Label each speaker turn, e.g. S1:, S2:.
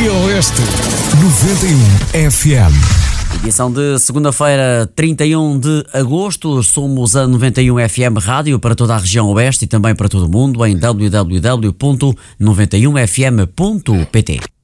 S1: e Oeste. 91 FM.
S2: Edição de segunda-feira, 31 de agosto. Somos a 91 FM Rádio para toda a região Oeste e também para todo o mundo em www.91fm.pt.